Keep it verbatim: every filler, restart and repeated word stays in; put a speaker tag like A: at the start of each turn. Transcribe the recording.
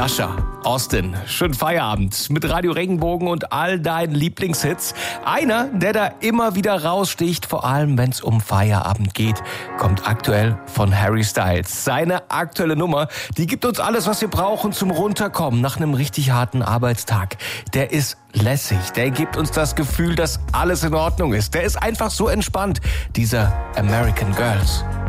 A: Dasha, Austin, schönen Feierabend mit Radio Regenbogen und all deinen Lieblingshits. Einer, der da immer wieder raussticht, vor allem wenn es um Feierabend geht, kommt aktuell von Harry Styles. Seine aktuelle Nummer, die gibt uns alles, was wir brauchen zum Runterkommen nach einem richtig harten Arbeitstag. Der ist lässig, der gibt uns das Gefühl, dass alles in Ordnung ist. Der ist einfach so entspannt, dieser American Girls.